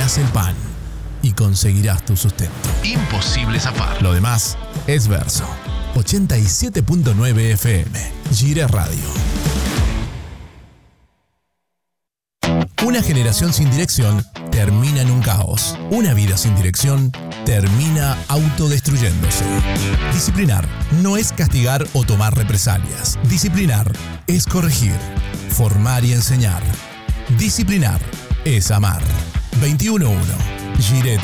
ganarás el pan y conseguirás tu sustento. Imposible zafar. Lo demás es verso. 87.9 FM. Gire Radio. Una generación sin dirección termina en un caos. Una vida sin dirección termina autodestruyéndose. Disciplinar no es castigar o tomar represalias. Disciplinar es corregir, formar y enseñar. Disciplinar es amar. 21.1. Gire